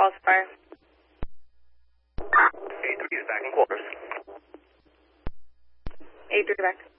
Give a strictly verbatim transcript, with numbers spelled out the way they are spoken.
falsifier. A three is back in quarters. A three back.